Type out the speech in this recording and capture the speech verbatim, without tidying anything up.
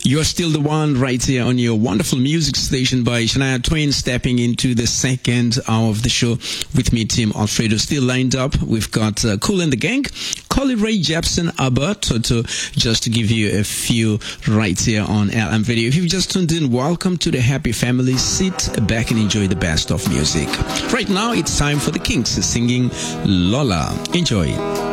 You're still the one right here on your wonderful music station by Shania Twain, stepping into the second hour of the show with me, Tim Alfredo. Still lined up, we've got uh, Kool and the Gang, Collie Ray Jepsen, ABBA, Toto, just to give you a few right here on L M Radio. If you've just tuned in, welcome to the happy family. Sit back and enjoy the best of music. Right now, it's time for the Kinks singing Lola. Enjoy.